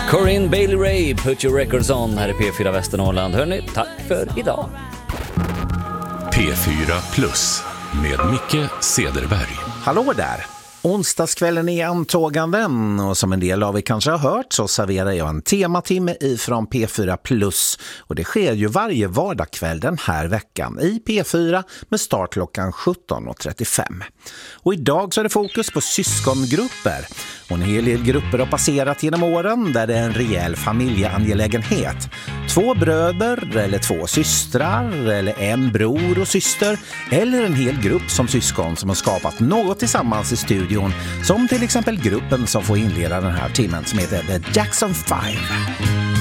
Corinne Bailey Rae, Put Your Records On, här i P4 Västernorrland. Hörrni, tack för idag. P4 Plus med Micke Cederberg. Hallå där! Onsdagskvällen är antåganden och som en del av er kanske har hört så serverar jag en tematimme ifrån P4 Plus och det sker ju varje vardagskväll den här veckan i P4 med start klockan 17.35. Och idag så är det fokus på syskongrupper och en hel del grupper har passerat genom åren där det är en rejäl familjeangelägenhet. 2 bröder eller 2 systrar eller en bror och syster eller en hel grupp som syskon som har skapat något tillsammans i studion som till exempel gruppen som får inleda den här timmen som heter The Jackson 5.